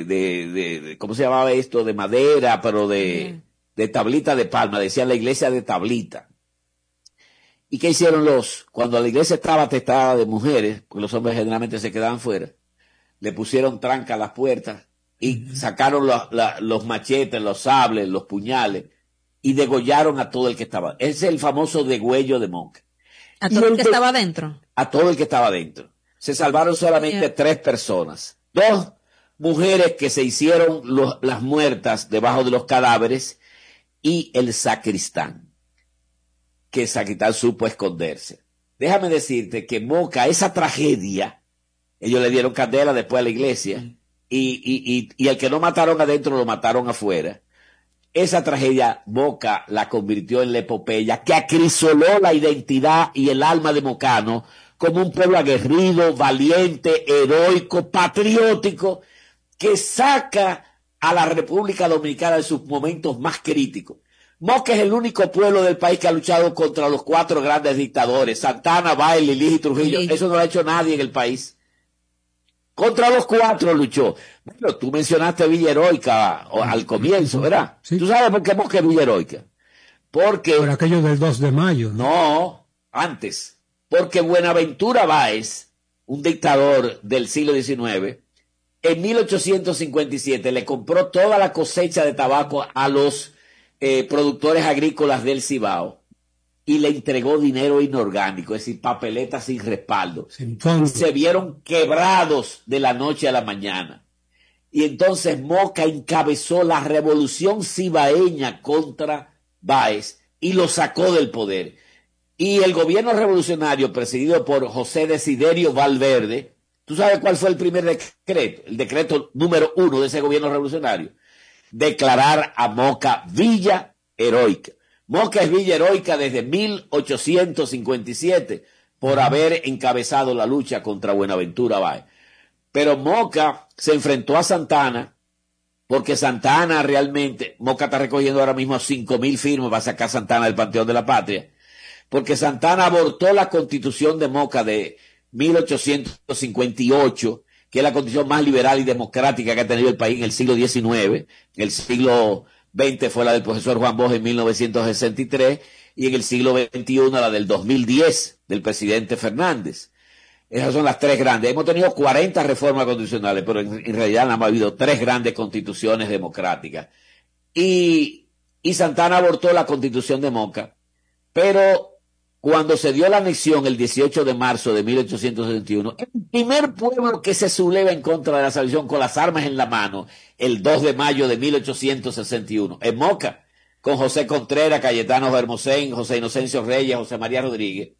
¿cómo se llamaba esto? De madera, pero de tablita de palma, decían la iglesia de tablita. ¿Y qué hicieron cuando la iglesia estaba atestada de mujeres, porque los hombres generalmente se quedaban fuera, le pusieron tranca a las puertas y sacaron los machetes, los sables, los puñales y degollaron a todo el que estaba. Ese es el famoso degüello de Moca. ¿A todo el que estaba adentro? A todo el que estaba adentro. Se salvaron solamente 3 personas. 2 mujeres que se hicieron las muertas debajo de los cadáveres y el sacristán, que el sacristán supo esconderse. Déjame decirte que Moca, esa tragedia, ellos le dieron candela después a la iglesia y al que no mataron adentro lo mataron afuera. Esa tragedia Moca la convirtió en la epopeya que acrisoló la identidad y el alma de mocano como un pueblo aguerrido, valiente, heroico, patriótico, que saca a la República Dominicana de sus momentos más críticos. Moca es el único pueblo del país que ha luchado contra los 4 grandes dictadores, Santana, Báez, Lilig y Trujillo. Eso no lo ha hecho nadie en el país. Contra los 4 luchó. Bueno, tú mencionaste Villa Heroica al comienzo, ¿verdad? Sí. ¿Tú sabes por qué Moca es Villa Heroica? Porque... Por aquello del 2 de mayo. No, antes. Porque Buenaventura Báez, un dictador del siglo XIX, en 1857 le compró toda la cosecha de tabaco a los productores agrícolas del Cibao y le entregó dinero inorgánico, es decir, papeletas sin respaldo. Entonces, Se vieron quebrados de la noche a la mañana. Y entonces Moca encabezó la revolución cibaeña contra Báez y lo sacó del poder. Y el gobierno revolucionario, presidido por José Desiderio Valverde, ¿tú sabes cuál fue el primer decreto? El decreto número 1 de ese gobierno revolucionario. Declarar a Moca Villa Heroica. Moca es Villa Heroica desde 1857 por haber encabezado la lucha contra Buenaventura Báez. Pero Moca se enfrentó a Santana porque Santana realmente, Moca está recogiendo ahora mismo 5,000 firmas para sacar a Santana del Panteón de la Patria, porque Santana abortó la constitución de Moca de 1858, que es la constitución más liberal y democrática que ha tenido el país en el siglo XIX. El siglo XX fue la del profesor Juan Bosch en 1963 y en el siglo XXI la del 2010 del presidente Fernández. Esas son las 3 grandes. Hemos tenido 40 reformas constitucionales, pero en realidad nada más ha habido 3 grandes constituciones democráticas. Y Santana abortó la constitución de Moca, pero cuando se dio la anexión el 18 de marzo de 1861, el primer pueblo que se subleva en contra de la salvación con las armas en la mano, el 2 de mayo de 1861, en Moca, con José Contreras, Cayetano Hermosén, José Inocencio Reyes, José María Rodríguez,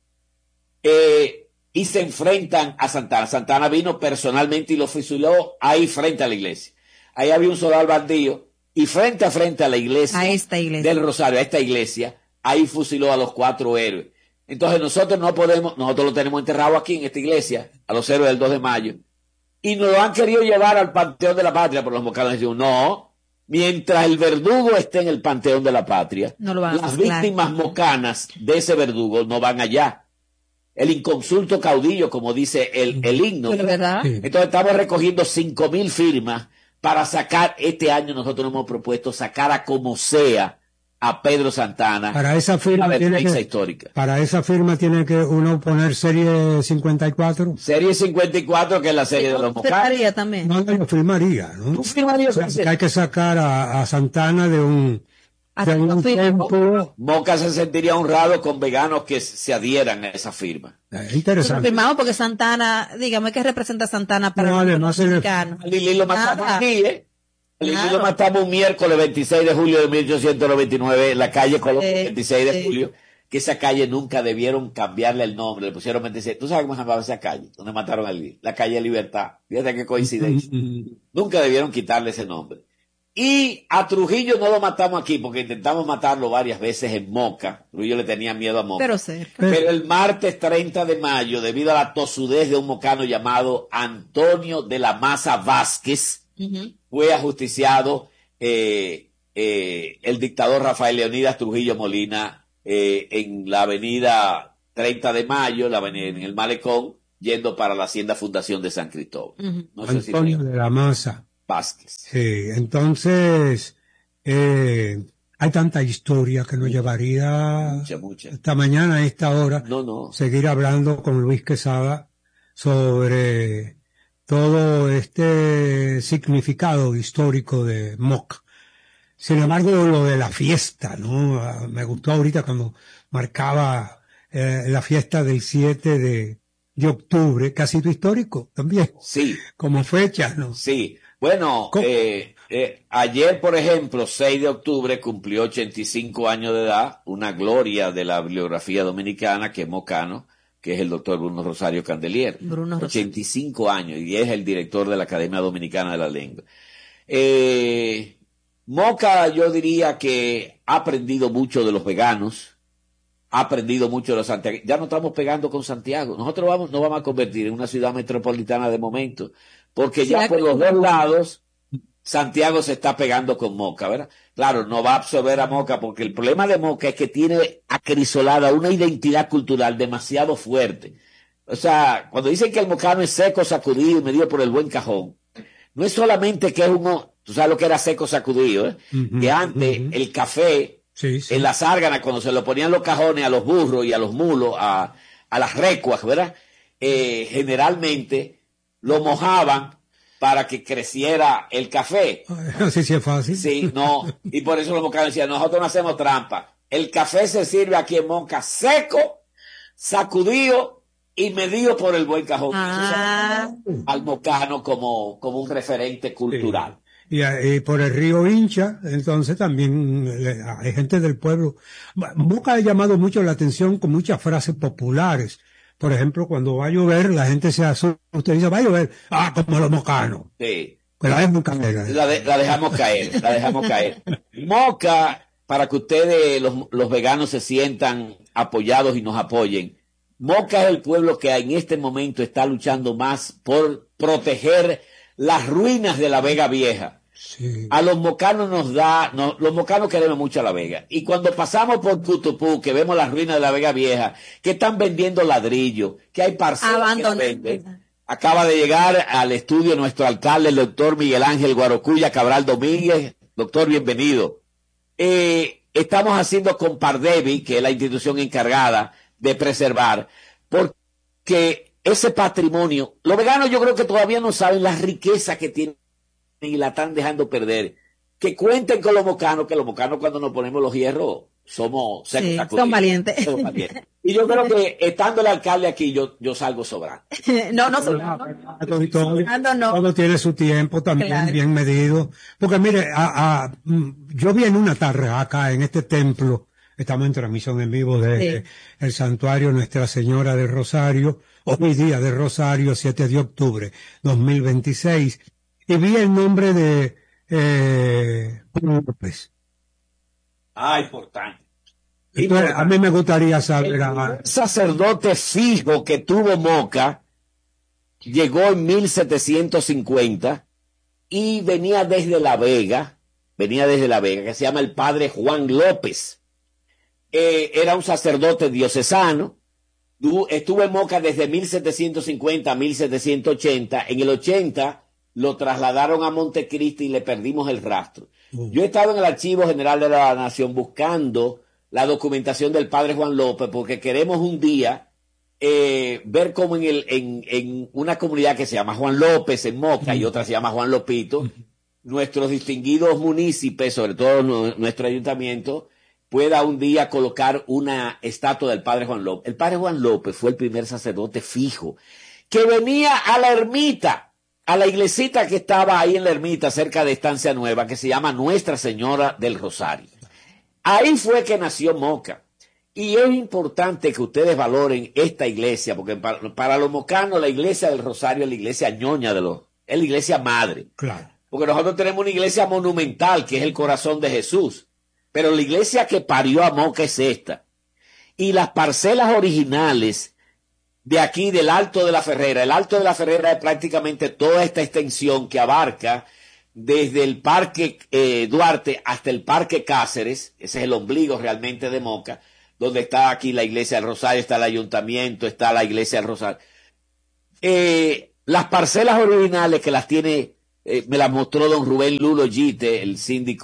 y se enfrentan a Santana. Santana vino personalmente y lo fusiló ahí frente a la iglesia. Ahí había un soldado bandido y frente a frente a la iglesia, a esta iglesia del Rosario, a esta iglesia, ahí fusiló a los 4 héroes. Entonces nosotros no podemos, nosotros lo tenemos enterrado aquí en esta iglesia, a los héroes del 2 de mayo, y nos lo han querido llevar al Panteón de la Patria, pero los mocanos decían, no, mientras el verdugo esté en el Panteón de la Patria, no lo van a las víctimas mocanas de ese verdugo no van allá. El inconsulto caudillo, como dice el himno. ¿De verdad? Entonces estamos recogiendo 5,000 firmas para sacar, este año nosotros nos hemos propuesto sacar a como sea a Pedro Santana. Para esa firma histórica. Para esa firma tiene que uno poner serie 54. Serie 54, que es la serie de los mocanos. ¿Firmaría también? No, yo firmaría, ¿no? ¿Tú firmarías? O sea, que hay que sacar a Santana de un templo. Moca se sentiría honrado con veganos que se adhieran a esa firma. Interesante. Firmamos porque Santana, dígame, ¿qué representa Santana para no, además los mexicanos? Lili lo matamos aquí, Lili lo matamos un miércoles 26 de julio de 1899 en la calle Colón, 26 de julio, que esa calle nunca debieron cambiarle el nombre, le pusieron 26. ¿Tú sabes cómo se llamaba esa calle? Donde mataron a Lili, la calle Libertad. Fíjate qué coincidencia. Nunca debieron quitarle ese nombre. Y a Trujillo no lo matamos aquí porque intentamos matarlo varias veces en Moca. Trujillo le tenía miedo a Moca. Pero cerca. Pero el martes 30 de mayo, debido a la tosudez de un mocano llamado Antonio de la Maza Vázquez, fue ajusticiado el dictador Rafael Leonidas Trujillo Molina en la avenida 30 de mayo, en el Malecón, yendo para la Hacienda Fundación de San Cristóbal. No sé Antonio de la Maza. Vázquez. Sí, entonces hay tanta historia que nos llevaría Mucha. esta mañana a esta hora No. seguir hablando con Luis Quesada sobre todo este significado histórico de Moca. Sin embargo, lo de la fiesta, ¿no? Me gustó ahorita cuando marcaba la fiesta del 7 de octubre, que ha sido histórico también. Sí. Como fecha, ¿no? Sí. Bueno, ayer, por ejemplo, 6 de octubre, cumplió 85 años de edad, una gloria de la bibliografía dominicana, que es mocano, que es el doctor Bruno Rosario Candelier. 85 años, y es el director de la Academia Dominicana de la Lengua. Moca, yo diría que ha aprendido mucho de los veganos, ha aprendido mucho de los santiagueños. Ya no estamos pegando con Santiago. Nosotros nos vamos a convertir en una ciudad metropolitana de momento, porque sí, ya por los dos lados Santiago se está pegando con Moca, ¿verdad? Claro, no va a absorber a Moca, porque el problema de Moca es que tiene acrisolada una identidad cultural demasiado fuerte. O sea, cuando dicen que el mocano es seco, sacudido y medido por el buen cajón, no es solamente que es tú sabes lo que era seco sacudido, que antes el café, sí. En las árganas, cuando se lo ponían los cajones a los burros y a los mulos, a las recuas, ¿verdad? Generalmente lo mojaban para que creciera el café. Así sí es fácil. Sí, no, y por eso los mocanos decían, nosotros no hacemos trampa. El café se sirve aquí en Moca seco, sacudido y medido por el buen cajón. Al mocano como un referente cultural. Sí. Y por el río Hincha, entonces también hay gente del pueblo. Moca ha llamado mucho la atención con muchas frases populares. Por ejemplo, cuando va a llover, la gente se asusta. Usted dice, va a llover. Como los mocanos. Sí. Pues la dejamos caer. La dejamos caer. Moca, para que ustedes, los veganos, se sientan apoyados y nos apoyen. Moca es el pueblo que en este momento está luchando más por proteger las ruinas de la Vega Vieja. Sí. A los mocanos los mocanos queremos mucho a La Vega. Y cuando pasamos por Cutupú, que vemos las ruinas de la Vega Vieja, que están vendiendo ladrillo, que hay parcelas que venden. Acaba de llegar al estudio nuestro alcalde, el doctor Miguel Ángel Guarocuya Cabral Domínguez. Doctor, bienvenido. Estamos haciendo con Pardevi, que es la institución encargada de preservar, porque ese patrimonio, los veganos yo creo que todavía no saben la riqueza que tienen y la están dejando perder. Que cuenten con los mocanos, que los mocanos cuando nos ponemos los hierros somos secos, sí, son valientes. Y yo creo que estando el alcalde aquí yo salgo sobrando. Todo tiene su tiempo también, claro. Bien medido. Porque mire, yo vi en una tarde acá en este templo, estamos en transmisión en vivo de el santuario Nuestra Señora del Rosario, hoy día de Rosario, 7 de octubre 2026, y vi el nombre de Juan López. Importante. Entonces, a mí me gustaría saber. El sacerdote fijo que tuvo Moca llegó en 1750 y venía desde La Vega, que se llama el padre Juan López. Era un sacerdote diocesano, estuvo en Moca desde 1750 a 1780, en el 80 lo trasladaron a Montecristi y le perdimos el rastro. Yo he estado en el Archivo General de la Nación buscando la documentación del padre Juan López, porque queremos un día ver cómo en una comunidad que se llama Juan López en Moca y otra se llama Juan Lopito, nuestros distinguidos municipios, sobre todo nuestro ayuntamiento, pueda un día colocar una estatua del padre Juan López. El padre Juan López fue el primer sacerdote fijo que venía a la ermita, a la iglesita que estaba ahí en la ermita cerca de Estancia Nueva, que se llama Nuestra Señora del Rosario. Ahí fue que nació Moca. Y es importante que ustedes valoren esta iglesia, porque para los mocanos la iglesia del Rosario es la iglesia ñoña es la iglesia madre. Claro. Porque nosotros tenemos una iglesia monumental, que es el corazón de Jesús. Pero la iglesia que parió a Moca es esta. Y las parcelas originales de aquí, del Alto de la Ferrera. El Alto de la Ferrera es prácticamente toda esta extensión que abarca desde el Parque Duarte hasta el Parque Cáceres. Ese es el ombligo realmente de Moca, donde está aquí la iglesia del Rosario, está el ayuntamiento, está la iglesia del Rosario. Las parcelas originales que las tiene me la mostró don Rubén Lulo Gite, un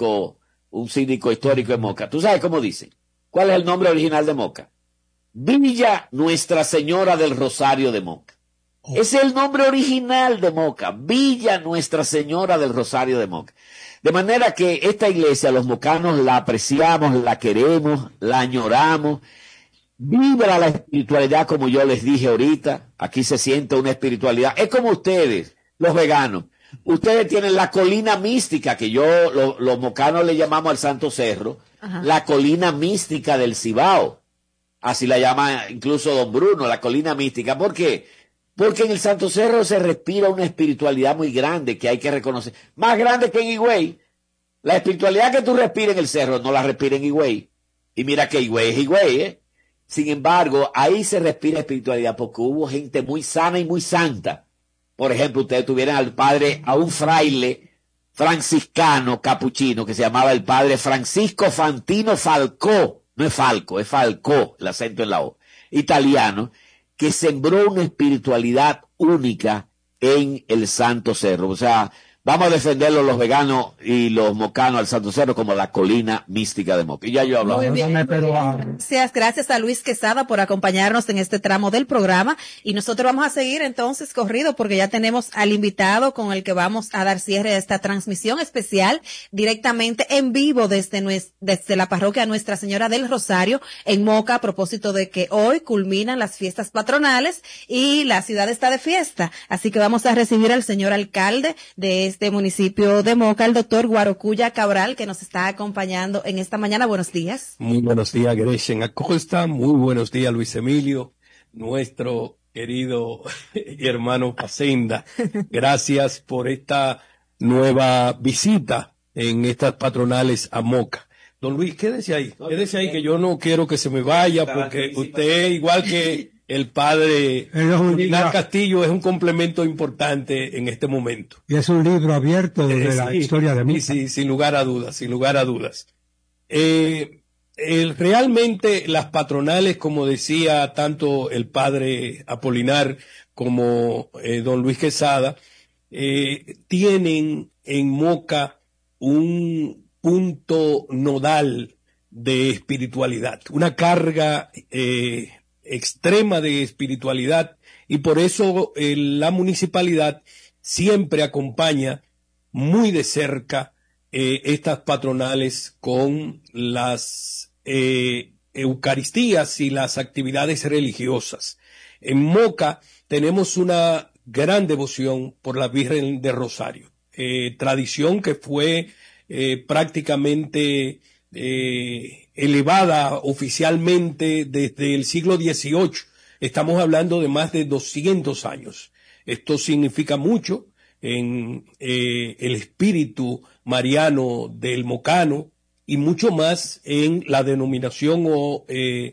síndico histórico de Moca. ¿Tú sabes cómo dice? ¿Cuál es el nombre original de Moca? Villa Nuestra Señora del Rosario de Moca. Ese es el nombre original de Moca, Villa Nuestra Señora del Rosario de Moca. De manera que esta iglesia, los mocanos la apreciamos, la queremos, la añoramos. Vibra la espiritualidad como yo les dije ahorita. Aquí se siente una espiritualidad. Es como ustedes, los veganos. Ustedes tienen la colina mística, que los mocanos le llamamos al Santo Cerro, ajá, la colina mística del Cibao. Así la llama incluso don Bruno, la colina mística. ¿Por qué? Porque en el Santo Cerro se respira una espiritualidad muy grande que hay que reconocer. Más grande que en Higüey. La espiritualidad que tú respiras en el cerro no la respiras en Higüey. Y mira que Higüey es Higüey, ¿eh? Sin embargo, ahí se respira espiritualidad porque hubo gente muy sana y muy santa. Por ejemplo, ustedes tuvieran a un fraile franciscano capuchino que se llamaba el padre Francisco Fantino Falcó. No es Falco, es Falcó, el acento en la O. Italiano, que sembró una espiritualidad única en el Santo Cerro. O sea, vamos a defenderlo los veganos y los mocanos al Santo Cerro como la colina mística de Moca. Y ya yo hablaba. Muy bien. Gracias a Luis Quesada por acompañarnos en este tramo del programa. Y nosotros vamos a seguir entonces corrido porque ya tenemos al invitado con el que vamos a dar cierre a esta transmisión especial directamente en vivo desde la parroquia Nuestra Señora del Rosario en Moca, a propósito de que hoy culminan las fiestas patronales y la ciudad está de fiesta. Así que vamos a recibir al señor alcalde de este municipio de Moca, el doctor Guarocuya Cabral, que nos está acompañando en esta mañana. Buenos días. Muy buenos días, Gretchen Acosta. Muy buenos días, Luis Emilio, nuestro querido hermano Facenda. Gracias por esta nueva visita en estas patronales a Moca. Don Luis, quédese ahí que yo no quiero que se me vaya porque usted, igual que el padre Pilar Castillo, es un complemento importante en este momento. Y es un libro abierto de la historia de Moca. Sí, sin lugar a dudas. Realmente las patronales, como decía tanto el padre Apolinar como don Luis Quesada, tienen en Moca un punto nodal de espiritualidad, una carga extrema de espiritualidad, y por eso la municipalidad siempre acompaña muy de cerca estas patronales con las eucaristías y las actividades religiosas. En Moca tenemos una gran devoción por la Virgen de Rosario, tradición que fue prácticamente elevada oficialmente desde el siglo XVIII. Estamos hablando de más de 200 años. Esto significa mucho en el espíritu mariano del mocano y mucho más en la denominación o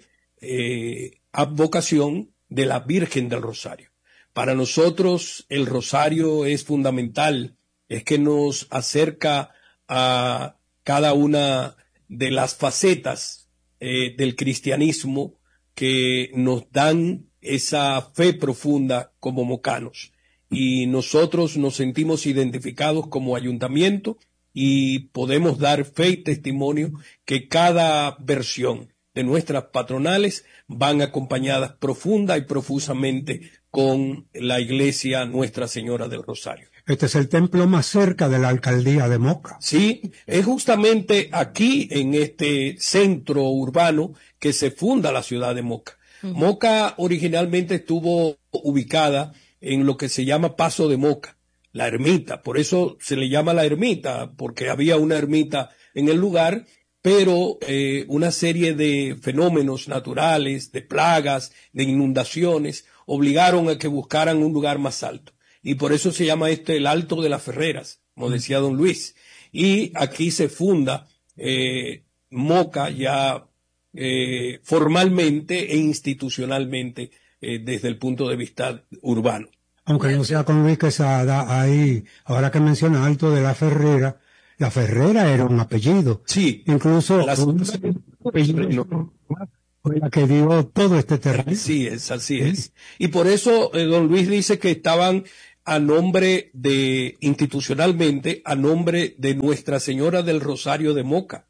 advocación de la Virgen del Rosario. Para nosotros el Rosario es fundamental, es que nos acerca a cada una de las facetas del cristianismo que nos dan esa fe profunda como mocanos. Y nosotros nos sentimos identificados como ayuntamiento y podemos dar fe y testimonio que cada versión de nuestras patronales van acompañadas profunda y profusamente con la iglesia Nuestra Señora del Rosario. Este es el templo más cerca de la alcaldía de Moca. Sí, es justamente aquí, en este centro urbano, que se funda la ciudad de Moca. Moca originalmente estuvo ubicada en lo que se llama Paso de Moca, la ermita. Por eso se le llama la ermita, porque había una ermita en el lugar, pero una serie de fenómenos naturales, de plagas, de inundaciones, obligaron a que buscaran un lugar más alto. Y por eso se llama el Alto de las Ferreras, como decía don Luis. Y aquí se funda Moca ya formalmente e institucionalmente desde el punto de vista urbano. Aunque no sea con Luis Quesada, ahí, ahora que menciona Alto de la Ferrera era un apellido. Sí. Incluso un apellido fue la que dio todo este terreno. Así es. Y por eso don Luis dice que estaban institucionalmente, a nombre de Nuestra Señora del Rosario de Moca,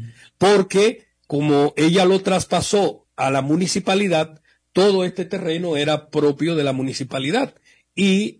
porque como ella lo traspasó a la municipalidad, todo este terreno era propio de la municipalidad y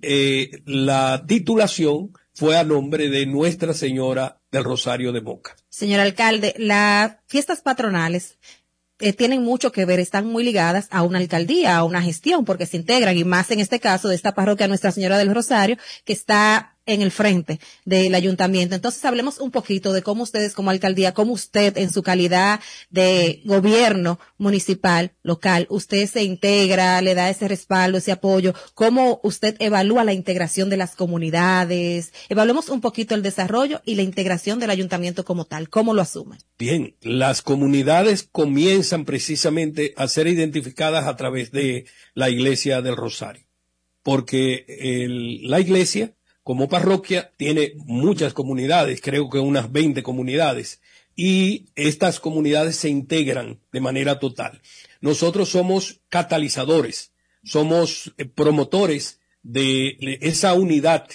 la titulación fue a nombre de Nuestra Señora del Rosario de Moca. Señor alcalde, las fiestas patronales tienen mucho que ver, están muy ligadas a una alcaldía, a una gestión, porque se integran, y más en este caso de esta parroquia Nuestra Señora del Rosario, que está en el frente del ayuntamiento. Entonces hablemos un poquito de cómo ustedes como alcaldía, cómo usted en su calidad de gobierno municipal, local, usted se integra, le da ese respaldo, ese apoyo, cómo usted evalúa la integración de las comunidades. Evaluemos un poquito el desarrollo y la integración del ayuntamiento como tal, cómo lo asumen. Bien, las comunidades comienzan precisamente a ser identificadas a través de la Iglesia del Rosario, porque la iglesia como parroquia tiene muchas comunidades, creo que unas 20 comunidades, y estas comunidades se integran de manera total. Nosotros somos catalizadores, somos promotores de esa unidad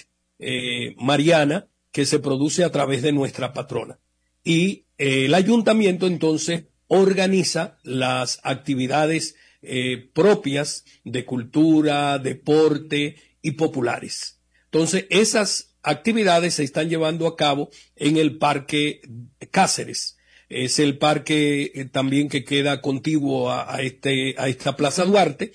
mariana que se produce a través de nuestra patrona. Y el ayuntamiento entonces organiza las actividades propias de cultura, deporte y populares. Entonces, esas actividades se están llevando a cabo en el Parque Cáceres. Es el parque también que queda contiguo a esta Plaza Duarte.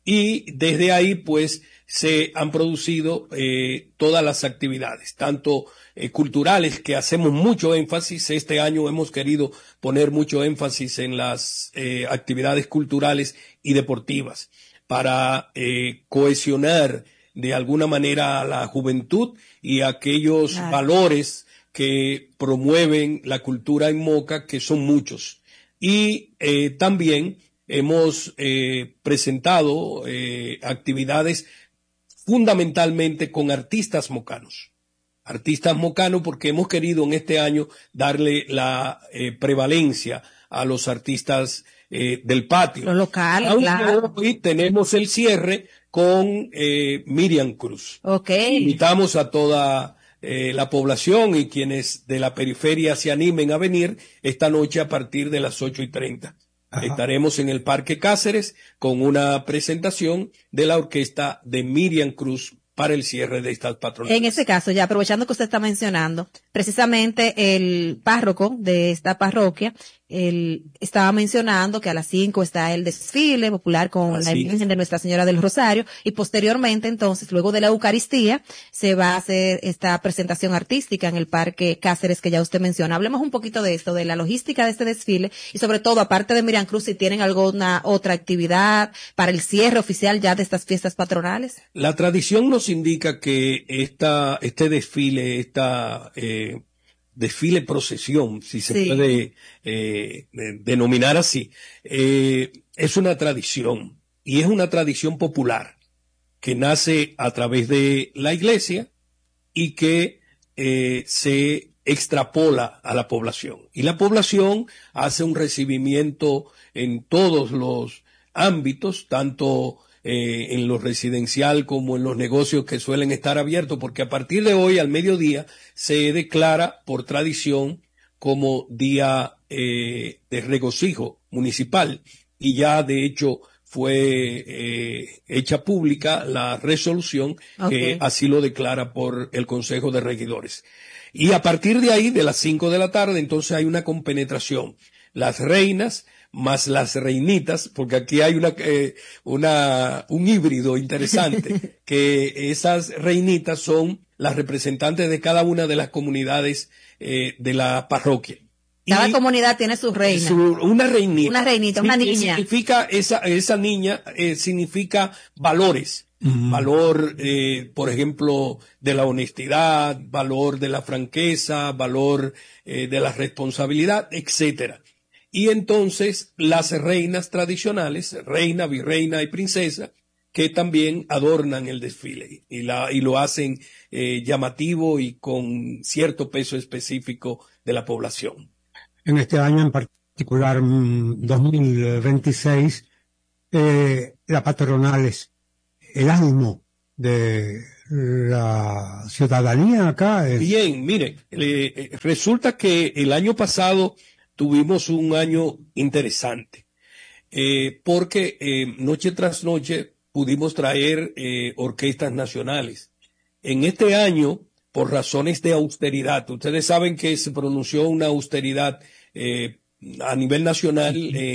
Y desde ahí, pues, se han producido todas las actividades, tanto culturales, que hacemos mucho énfasis. Este año hemos querido poner mucho énfasis en las actividades culturales y deportivas para cohesionar de alguna manera a la juventud y a aquellos valores que promueven la cultura en Moca, que son muchos. Y también hemos presentado actividades fundamentalmente con artistas mocanos. Artistas mocanos porque hemos querido en este año darle la prevalencia a los artistas del patio. Lo local, claro. Hoy tenemos el cierre con Miriam Cruz. Okay. Invitamos a toda la población y quienes de la periferia se animen a venir esta noche a partir de las 8:30. Ajá. Estaremos en el Parque Cáceres con una presentación de la orquesta de Miriam Cruz para el cierre de estas patronales. En ese caso, ya aprovechando que usted está mencionando, precisamente el párroco de esta parroquia, él estaba mencionando que a las 5 está el desfile popular con la imagen de Nuestra Señora del Rosario, y posteriormente, entonces, luego de la Eucaristía, se va a hacer esta presentación artística en el Parque Cáceres que ya usted menciona. Hablemos un poquito de esto, de la logística de este desfile, y sobre todo, aparte de Miriam Cruz, si tienen alguna otra actividad para el cierre oficial ya de estas fiestas patronales. La tradición nos indica que este desfile, desfile procesión, si se puede denominar así, es una tradición, y es una tradición popular que nace a través de la iglesia y que se extrapola a la población. Y la población hace un recibimiento en todos los ámbitos, tanto en lo residencial como en los negocios que suelen estar abiertos, porque a partir de hoy al mediodía se declara por tradición como día de regocijo municipal, y ya de hecho fue hecha pública la resolución que así lo declara por el Consejo de Regidores. Y a partir de ahí, de las 5 de la tarde, entonces hay una compenetración. Las reinas más las reinitas, porque aquí hay un híbrido interesante, que esas reinitas son las representantes de cada una de las comunidades de la parroquia. Cada comunidad tiene su reina. Una reinita. Una reinita, una niña. Significa esa niña, significa valores. Valor, por ejemplo, de la honestidad, valor de la franqueza, valor de la responsabilidad, etcétera. Y entonces las reinas tradicionales, reina, virreina y princesa, que también adornan el desfile y lo hacen llamativo y con cierto peso específico de la población. En este año en particular, 2026, la patronal es el ánimo de la ciudadanía acá? Bien, mire, resulta que el año pasado tuvimos un año interesante, porque noche tras noche pudimos traer orquestas nacionales. En este año, por razones de austeridad, ustedes saben que se pronunció una austeridad a nivel nacional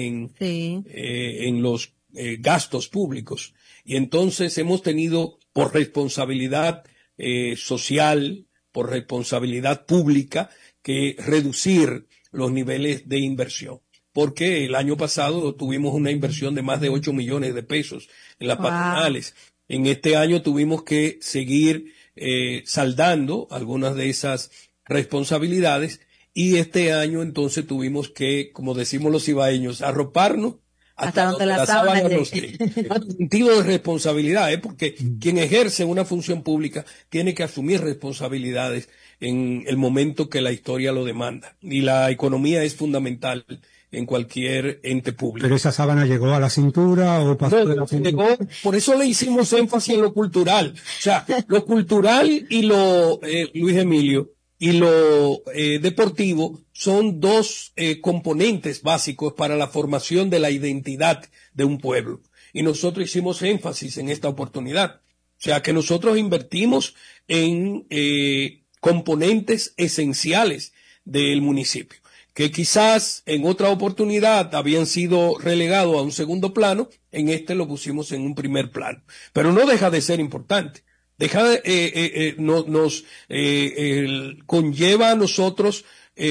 en los gastos públicos. Y entonces hemos tenido, por responsabilidad social, por responsabilidad pública, que reducir los niveles de inversión. Porque el año pasado tuvimos una inversión de más de 8 millones de pesos en las patronales. En este año tuvimos que seguir saldando algunas de esas responsabilidades, y este año entonces tuvimos que, como decimos los ibaeños, arroparnos hasta donde la sábana nos dé. Un sentido de responsabilidad, porque quien ejerce una función pública tiene que asumir responsabilidades en el momento que la historia lo demanda. Y la economía es fundamental en cualquier ente público. ¿Pero esa sábana llegó a la cintura o pasó de la cintura? Llegó, por eso le hicimos énfasis en lo cultural. O sea, lo cultural y lo, Luis Emilio, y lo deportivo son dos componentes básicos para la formación de la identidad de un pueblo. Y nosotros hicimos énfasis en esta oportunidad. O sea, que nosotros invertimos en componentes esenciales del municipio, que quizás en otra oportunidad habían sido relegados a un segundo plano, en este lo pusimos en un primer plano. Pero no deja de ser importante. Nos conlleva a nosotros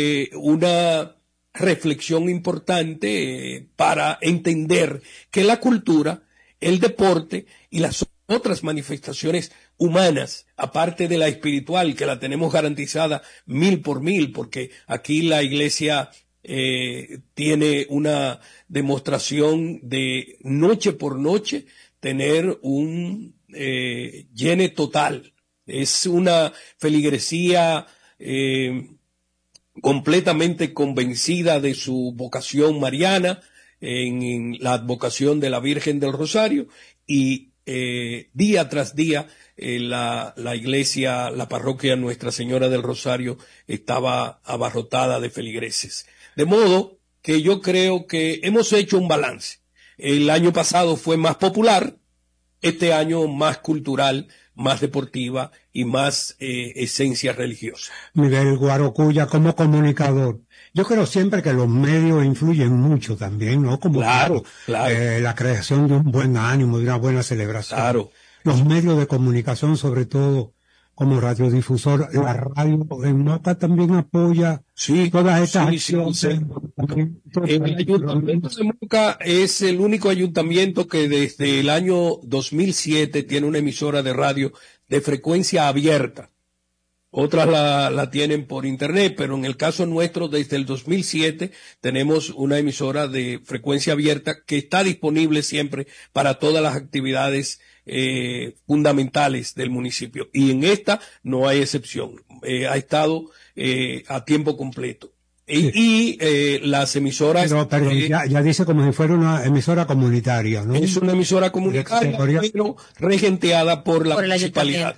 una reflexión importante para entender que la cultura, el deporte y las otras manifestaciones humanas, aparte de la espiritual, que la tenemos garantizada 1000%, porque aquí la iglesia tiene una demostración de noche por noche tener un llene total. Es una feligresía completamente convencida de su vocación mariana, en la advocación de la Virgen del Rosario, y día tras día la iglesia, la parroquia Nuestra Señora del Rosario estaba abarrotada de feligreses. De modo que yo creo que hemos hecho un balance. El año pasado fue más popular, este año más cultural, más deportiva y más esencia religiosa. Miguel Guarocuya, como comunicador, yo creo siempre que los medios influyen mucho también, ¿no? Como claro. La creación de un buen ánimo, de una buena celebración. Claro. Los medios de comunicación, sobre todo como radiodifusor, la radio en Moca también apoya todas estas acciones. Sí. El ayuntamiento de Moca es el único ayuntamiento que desde el año 2007 tiene una emisora de radio de frecuencia abierta. Otras la tienen por internet, pero en el caso nuestro, desde el 2007, tenemos una emisora de frecuencia abierta que está disponible siempre para todas las actividades fundamentales del municipio. Y en esta no hay excepción. Ha estado a tiempo completo. Y las emisoras... Pero ya dice como si fuera una emisora comunitaria, ¿no? Es una emisora comunitaria, pero regenteada por la municipalidad.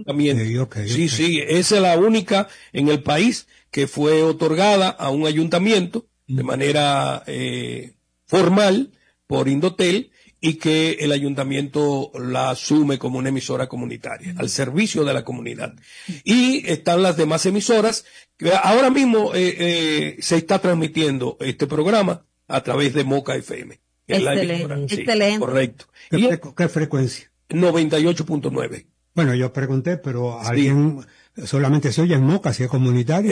Sí, esa es la única en el país que fue otorgada a un ayuntamiento de manera formal por Indotel, y que el ayuntamiento la asume como una emisora comunitaria, al servicio de la comunidad. Y están las demás emisoras, que ahora mismo se está transmitiendo este programa a través de Moca FM. Excelente. Correcto. ¿Qué frecuencia? 98.9. Bueno, yo pregunté, pero alguien solamente se oye en Moca, si es comunitaria.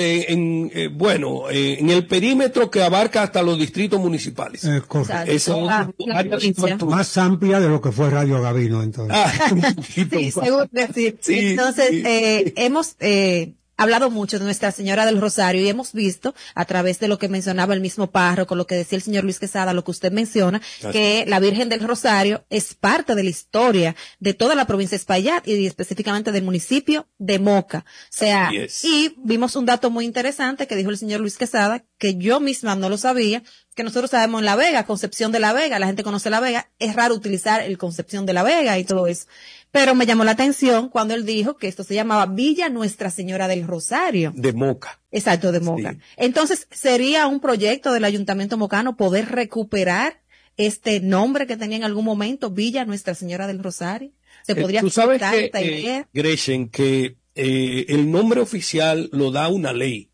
En el perímetro que abarca hasta los distritos municipales. Es más amplia de lo que fue Radio Gavino, entonces. Sí, seguro decir. Sí, entonces, hemos hablado mucho de Nuestra Señora del Rosario y hemos visto a través de lo que mencionaba el mismo párroco, lo que decía el señor Luis Quesada, lo que usted menciona, que la Virgen del Rosario es parte de la historia de toda la provincia de Espaillat y específicamente del municipio de Moca. O sea, y vimos un dato muy interesante que dijo el señor Luis Quesada, que yo misma no lo sabía, que nosotros sabemos en La Vega, Concepción de La Vega, la gente conoce La Vega, es raro utilizar el Concepción de La Vega y todo eso. Pero me llamó la atención cuando él dijo que esto se llamaba Villa Nuestra Señora del Rosario. De Moca. Exacto, de Moca. Sí. Entonces, ¿sería un proyecto del Ayuntamiento mocano poder recuperar este nombre que tenía en algún momento, Villa Nuestra Señora del Rosario? ¿Se podría tú sabes que, Gretchen, que el nombre oficial lo da una ley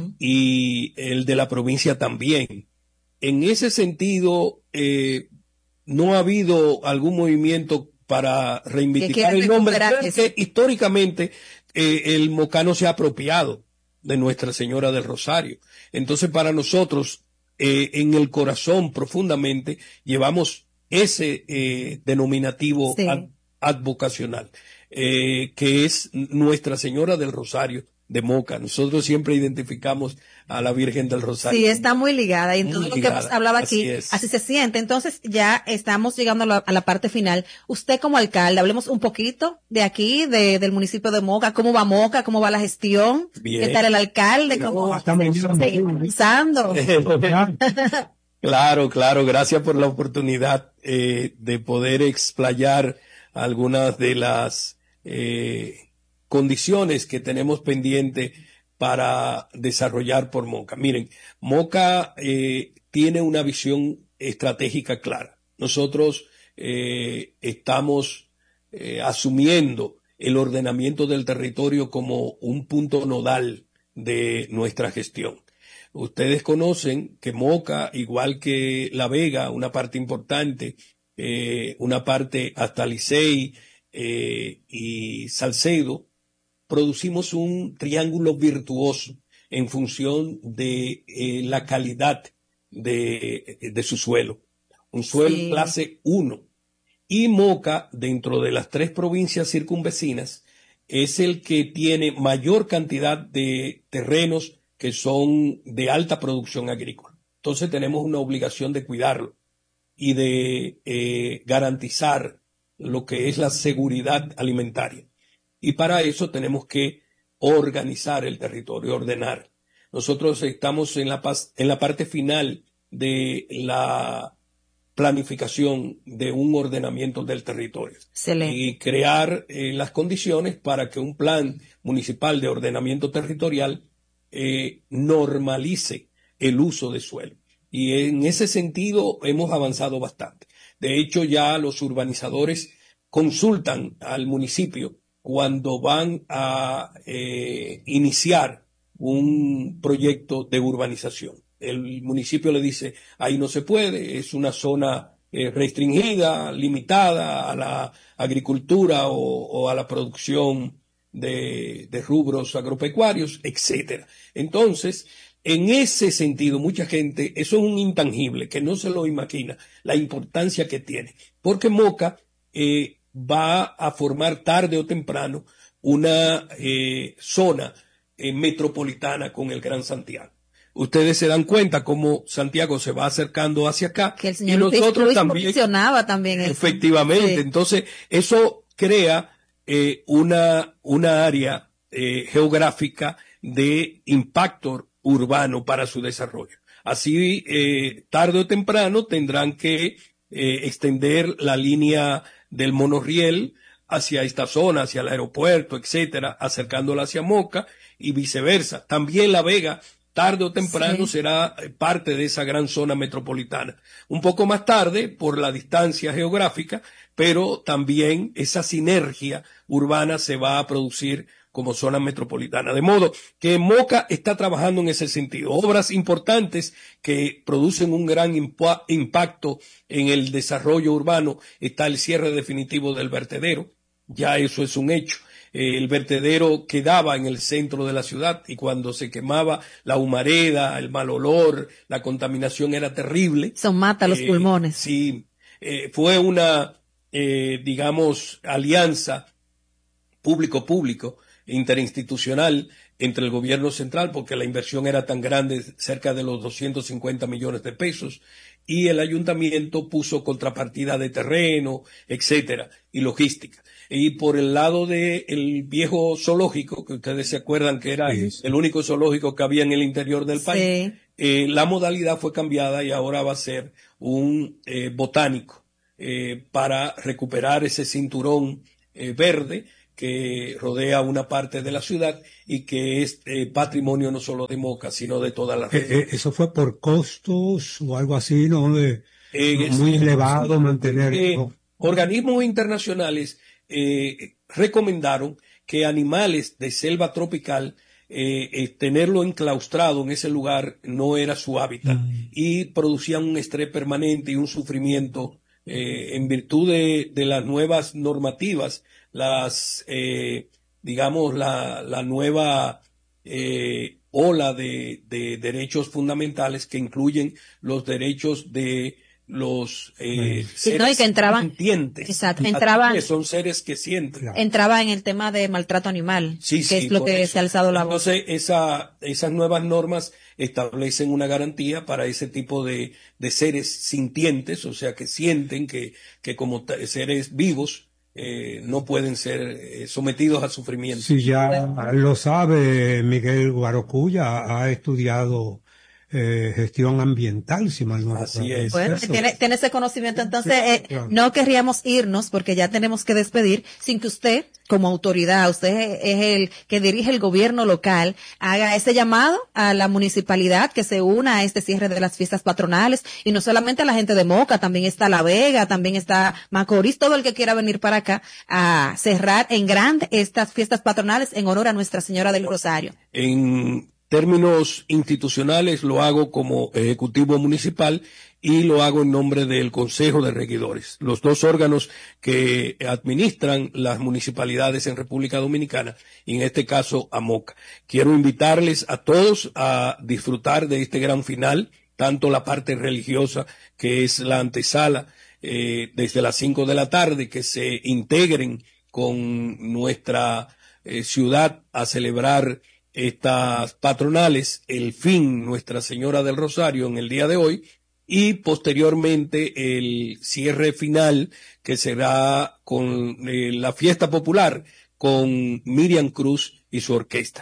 y el de la provincia también. En ese sentido, no ha habido algún movimiento para reivindicar el nombre, porque históricamente el mocano se ha apropiado de Nuestra Señora del Rosario. Entonces, para nosotros, en el corazón profundamente, llevamos ese denominativo advocacional, que es Nuestra Señora del Rosario de Moca. Nosotros siempre identificamos a la Virgen del Rosario. Sí, está muy ligada. Y en todo lo que hemos hablado aquí, así se siente. Entonces, ya estamos llegando a la parte final. Usted como alcalde, hablemos un poquito de aquí, del municipio de Moca. ¿Cómo va Moca? ¿Cómo va la gestión? Bien. ¿Qué tal el alcalde? ¿Cómo estamos pensando? Claro. Gracias por la oportunidad de poder explayar algunas de las condiciones que tenemos pendiente para desarrollar por Moca. Miren, Moca tiene una visión estratégica clara. Nosotros estamos asumiendo el ordenamiento del territorio como un punto nodal de nuestra gestión. Ustedes conocen que Moca, igual que La Vega, una parte importante, una parte hasta Licey y Salcedo, producimos un triángulo virtuoso en función de la calidad de su suelo. Un suelo clase 1. Y Moca, dentro de las 3 provincias circunvecinas, es el que tiene mayor cantidad de terrenos que son de alta producción agrícola. Entonces tenemos una obligación de cuidarlo y de garantizar lo que es la seguridad alimentaria. Y para eso tenemos que organizar el territorio, ordenar. Nosotros estamos en la parte final de la planificación de un ordenamiento del territorio. Excelente. Y crear las condiciones para que un plan municipal de ordenamiento territorial normalice el uso de suelo. Y en ese sentido hemos avanzado bastante. De hecho, ya los urbanizadores consultan al municipio cuando van a iniciar un proyecto de urbanización. El municipio le dice, ahí no se puede, es una zona restringida, limitada a la agricultura o a la producción de rubros agropecuarios, etcétera. Entonces, en ese sentido, mucha gente, eso es un intangible, que no se lo imagina, la importancia que tiene. Porque Moca va a formar tarde o temprano una zona metropolitana con el Gran Santiago. Ustedes se dan cuenta cómo Santiago se va acercando hacia acá. Que el señor Luis mencionaba también eso. Efectivamente. Sí. Entonces, eso crea una área geográfica de impacto urbano para su desarrollo. Así, tarde o temprano tendrán que extender la línea del monorriel hacia esta zona, hacia el aeropuerto, etcétera, acercándola hacia Moca y viceversa. También La Vega, tarde o temprano, será parte de esa gran zona metropolitana. Un poco más tarde, por la distancia geográfica, pero también esa sinergia urbana se va a producir como zona metropolitana. De modo que Moca está trabajando en ese sentido. Obras importantes que producen un gran impacto en el desarrollo urbano. Está el cierre definitivo del vertedero. Ya eso es un hecho. El vertedero quedaba en el centro de la ciudad y cuando se quemaba la humareda, el mal olor, la contaminación era terrible. Eso mata los pulmones. Sí, fue una, digamos, alianza público-público interinstitucional entre el gobierno central, porque la inversión era tan grande, cerca de los 250 millones de pesos, y el ayuntamiento puso contrapartida de terreno, etcétera, y logística. Y por el lado del viejo zoológico, que ustedes se acuerdan que era el único zoológico que había en el interior del país, la modalidad fue cambiada y ahora va a ser un botánico para recuperar ese cinturón verde que rodea una parte de la ciudad y que es patrimonio no solo de Moca, sino de toda la región. ¿Eso fue por costos o algo así, no? Muy elevado mantener. Organismos internacionales recomendaron que animales de selva tropical tenerlo enclaustrado en ese lugar no era su hábitat y producían un estrés permanente y un sufrimiento en virtud de las nuevas normativas, digamos, la nueva ola de derechos fundamentales que incluyen los derechos de los seres no, y que entraban, sintientes. Exacto, Que son seres que sienten. Entraba en el tema de maltrato animal, que es lo que se ha alzado la voz. Entonces, esas nuevas normas establecen una garantía para ese tipo de seres sintientes, o sea, que sienten que como seres vivos no pueden ser sometidos a sufrimiento. Sí, ya lo sabe Miguel Guarocuya, ha estudiado gestión ambiental, si mal no recuerdo. Así es. Bueno, tiene ese conocimiento, entonces claro. No querríamos irnos porque ya tenemos que despedir sin que usted, como autoridad, usted es el que dirige el gobierno local, haga ese llamado a la municipalidad que se una a este cierre de las fiestas patronales, y no solamente a la gente de Moca, también está La Vega, también está Macorís, todo el que quiera venir para acá a cerrar en grande estas fiestas patronales en honor a Nuestra Señora del Rosario. En términos institucionales lo hago como ejecutivo municipal y lo hago en nombre del Consejo de Regidores, los dos órganos que administran las municipalidades en República Dominicana, y en este caso a Moca. Quiero invitarles a todos a disfrutar de este gran final, tanto la parte religiosa, que es la antesala, desde las 5 de la tarde, que se integren con nuestra ciudad a celebrar estas patronales, el fin Nuestra Señora del Rosario en el día de hoy, y posteriormente el cierre final que será con la fiesta popular con Miriam Cruz y su orquesta.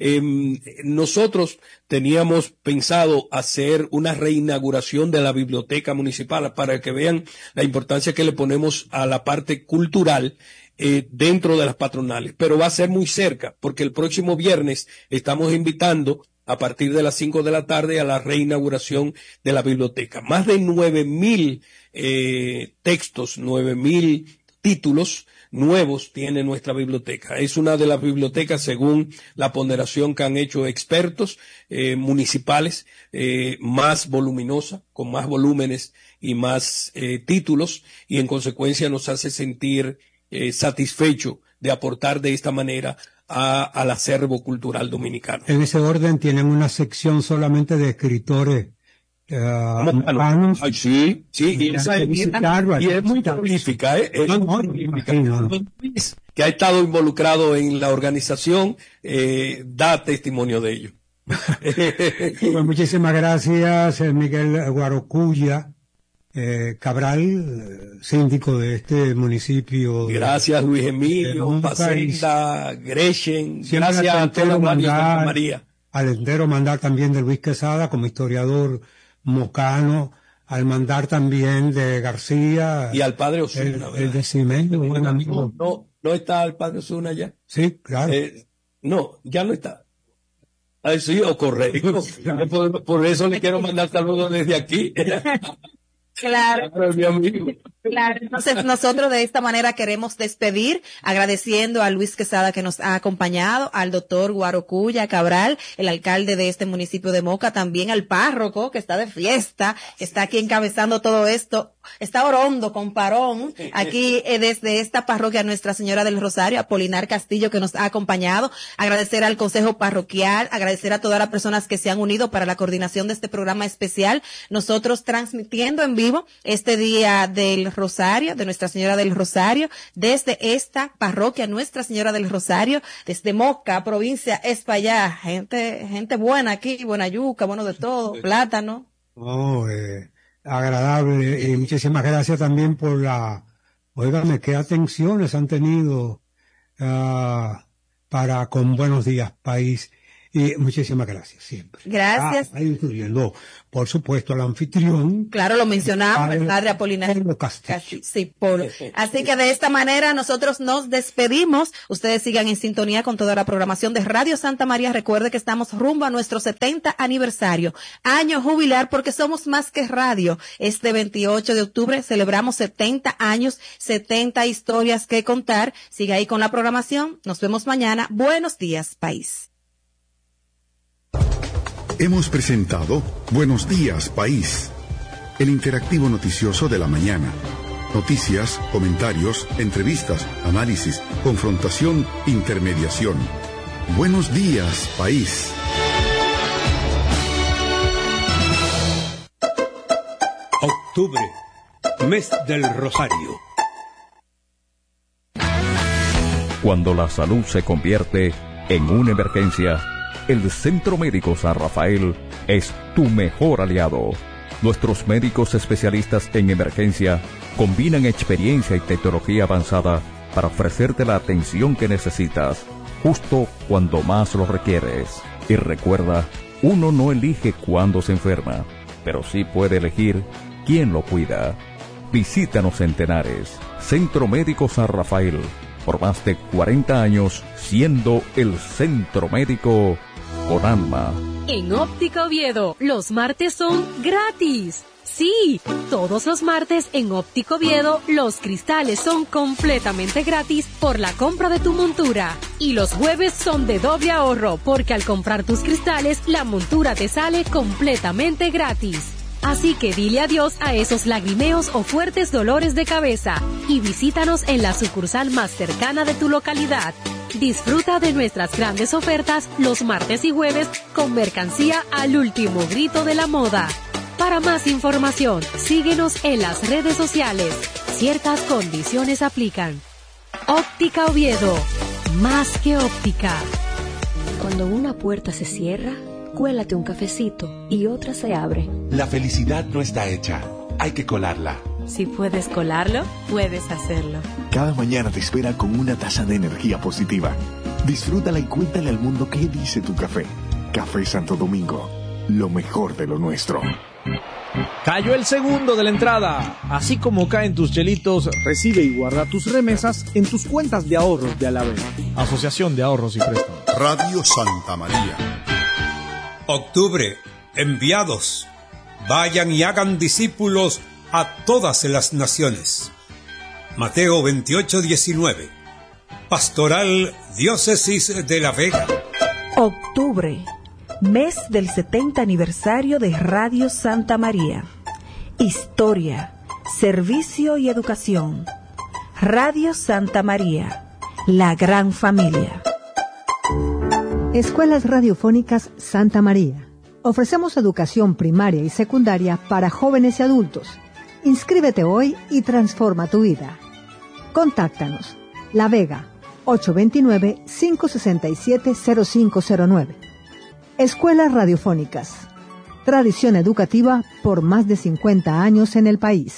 Nosotros teníamos pensado hacer una reinauguración de la biblioteca municipal para que vean la importancia que le ponemos a la parte cultural dentro de las patronales, pero va a ser muy cerca, porque el próximo viernes estamos invitando a partir de las 5 de la tarde a la reinauguración de la biblioteca. Más de 9,000 textos, 9,000 títulos nuevos tiene nuestra biblioteca. Es una de las bibliotecas, según la ponderación que han hecho expertos municipales, más voluminosa, con más volúmenes y más títulos, y en consecuencia nos hace sentir satisfecho de aportar de esta manera al acervo cultural dominicano. En ese orden tienen una sección solamente de escritores mocanos. Ay, sí, y es muy prolífica, que ha estado involucrado en la organización, da testimonio de ello. Pues muchísimas gracias, Miguel Guarocuya Cabral, síndico de este municipio. Gracias, Luis Emilio, Pacenda, Gretchen, gracias a toda María. Al entero mandar también de Luis Quesada como historiador mocano, al mandar también de García. Y al padre Osuna. El de Cimeño, un buen amigo. No está el padre Osuna ya. Sí, claro. No, ya no está. Sí, o correcto. Por eso le quiero mandar saludos desde aquí. Claro. Mi amigo. Claro, entonces nosotros de esta manera queremos despedir agradeciendo a Luis Quesada que nos ha acompañado, al doctor Guarocuya Cabral, el alcalde de este municipio de Moca, también al párroco que está de fiesta, que está aquí encabezando todo esto, está orondo con parón, aquí desde esta parroquia Nuestra Señora del Rosario, Apolinar Castillo que nos ha acompañado, agradecer al consejo parroquial, agradecer a todas las personas que se han unido para la coordinación de este programa especial, nosotros transmitiendo en vivo este día del Rosario, de Nuestra Señora del Rosario, desde esta parroquia Nuestra Señora del Rosario, desde Moca, provincia Espaillá, gente buena aquí, buena yuca, bueno de todo, plátano. Agradable, y muchísimas gracias también por óigame, qué atenciones han tenido para con Buenos Días País. Y muchísimas gracias siempre. Gracias. Incluyendo, por supuesto, al anfitrión. Claro, lo mencionamos, el padre Apolinario Castillo. Sí, Polo. Así que de esta manera nosotros nos despedimos. Ustedes sigan en sintonía con toda la programación de Radio Santa María. Recuerde que estamos rumbo a nuestro 70 aniversario, año jubilar, porque somos más que radio. Este 28 de octubre celebramos 70 años, 70 historias que contar. Siga ahí con la programación. Nos vemos mañana. Buenos días, país. Hemos presentado Buenos Días, País, el interactivo noticioso de la mañana. Noticias, comentarios, entrevistas, análisis, confrontación, intermediación. Buenos Días, País. Octubre, mes del Rosario. Cuando la salud se convierte en una emergencia, el Centro Médico San Rafael es tu mejor aliado. Nuestros médicos especialistas en emergencia combinan experiencia y tecnología avanzada para ofrecerte la atención que necesitas, justo cuando más lo requieres. Y recuerda, uno no elige cuándo se enferma, pero sí puede elegir quién lo cuida. Visítanos en Tenares, Centro Médico San Rafael, por más de 40 años siendo el centro médico con alma. En Óptica Oviedo, los martes son gratis. Sí, todos los martes en Óptica Oviedo, los cristales son completamente gratis por la compra de tu montura. Y los jueves son de doble ahorro, porque al comprar tus cristales, la montura te sale completamente gratis. Así que dile adiós a esos lagrimeos o fuertes dolores de cabeza y visítanos en la sucursal más cercana de tu localidad. Disfruta de nuestras grandes ofertas los martes y jueves con mercancía al último grito de la moda. Para más información, síguenos en las redes sociales. Ciertas condiciones aplican. Óptica Oviedo, más que óptica. Cuando una puerta se cierra, cuélate un cafecito y otra se abre. La felicidad no está hecha, hay que colarla. Si puedes colarlo, puedes hacerlo. Cada mañana te espera con una taza de energía positiva. Disfrútala y cuéntale al mundo qué dice tu café. Café Santo Domingo, lo mejor de lo nuestro. Cayó el segundo de la entrada. Así como caen tus chelitos, recibe y guarda tus remesas en tus cuentas de ahorros de Alavés. Asociación de Ahorros y Préstamos. Radio Santa María. Octubre, enviados. Vayan y hagan discípulos a todas las naciones. Mateo 28:19. Pastoral Diócesis de La Vega. Octubre, mes del 70 aniversario de Radio Santa María. Historia, servicio y educación. Radio Santa María, la gran familia. Escuelas Radiofónicas Santa María. Ofrecemos educación primaria y secundaria para jóvenes y adultos. Inscríbete hoy y transforma tu vida. Contáctanos. La Vega, 829-567-0509. Escuelas Radiofónicas. Tradición educativa por más de 50 años en el país.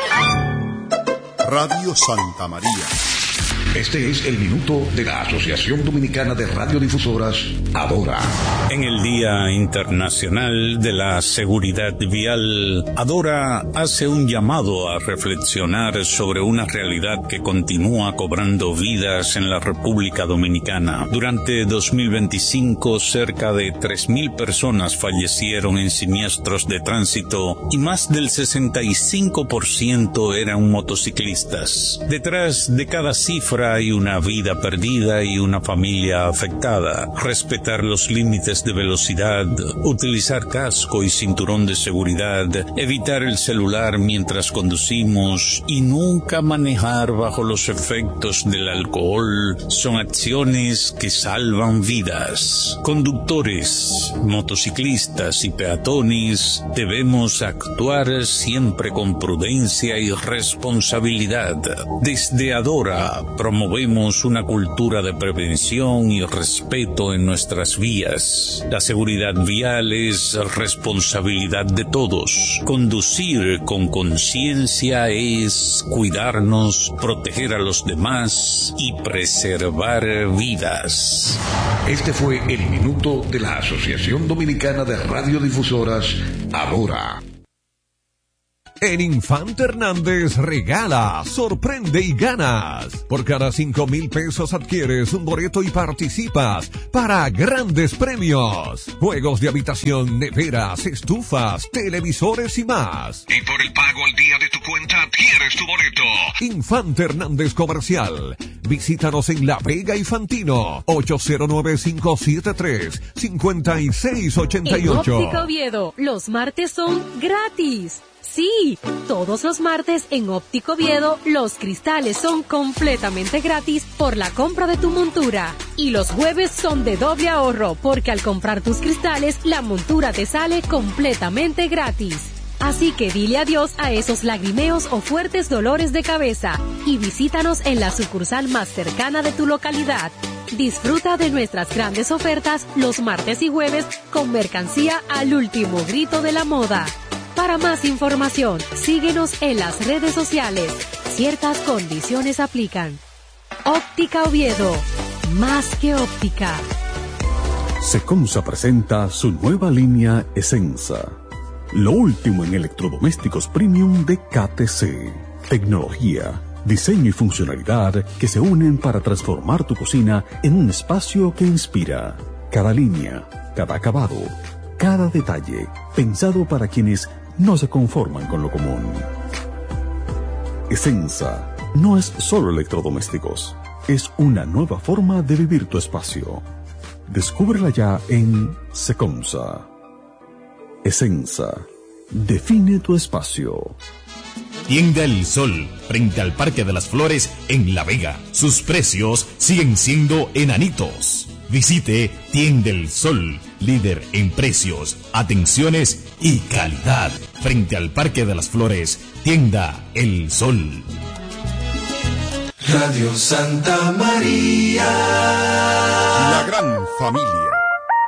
Radio Santa María. Este es el minuto de la Asociación Dominicana de Radiodifusoras, ADORA. En el Día Internacional de la Seguridad Vial, ADORA hace un llamado a reflexionar sobre una realidad que continúa cobrando vidas en la República Dominicana. Durante 2025, cerca de 3.000 personas fallecieron en siniestros de tránsito y más del 65% eran motociclistas. Detrás de cada cifra hay una vida perdida y una familia afectada. Respetar los límites de velocidad, utilizar casco y cinturón de seguridad, evitar el celular mientras conducimos y nunca manejar bajo los efectos del alcohol son acciones que salvan vidas. Conductores, motociclistas y peatones debemos actuar siempre con prudencia y responsabilidad. Desde ADORA promovemos promovemos una cultura de prevención y respeto en nuestras vías. La seguridad vial es responsabilidad de todos. Conducir con conciencia es cuidarnos, proteger a los demás y preservar vidas. Este fue el minuto de la Asociación Dominicana de Radiodifusoras, Adora. En Infante Hernández regala, sorprende y ganas. Por cada 5,000 pesos adquieres un boleto y participas para grandes premios. Juegos de habitación, neveras, estufas, televisores y más. Y por el pago al día de tu cuenta adquieres tu boleto. Infante Hernández Comercial. Visítanos en La Vega y Fantino. 809-573-5688. En Óptica Oviedo, los martes son gratis. Sí, todos los martes en Óptico Oviedo los cristales son completamente gratis por la compra de tu montura. Y los jueves son de doble ahorro porque al comprar tus cristales la montura te sale completamente gratis. Así que dile adiós a esos lagrimeos o fuertes dolores de cabeza y visítanos en la sucursal más cercana de tu localidad. Disfruta de nuestras grandes ofertas los martes y jueves con mercancía al último grito de la moda. Para más información, síguenos en las redes sociales. Ciertas condiciones aplican. Óptica Oviedo, más que óptica. Seconsa presenta su nueva línea Esensa. Lo último en electrodomésticos premium de KTC. Tecnología, diseño y funcionalidad que se unen para transformar tu cocina en un espacio que inspira. Cada línea, cada acabado, cada detalle, pensado para quienes no se conforman con lo común. Esensa no es solo electrodomésticos, es una nueva forma de vivir tu espacio. Descúbrela ya en Seconsa. Esensa, define tu espacio. Tienda El Sol, frente al Parque de las Flores en La Vega. Sus precios siguen siendo enanitos. Visite Tienda El Sol, líder en precios, atenciones y calidad. Frente al Parque de las Flores, Tienda El Sol. Radio Santa María. La gran familia.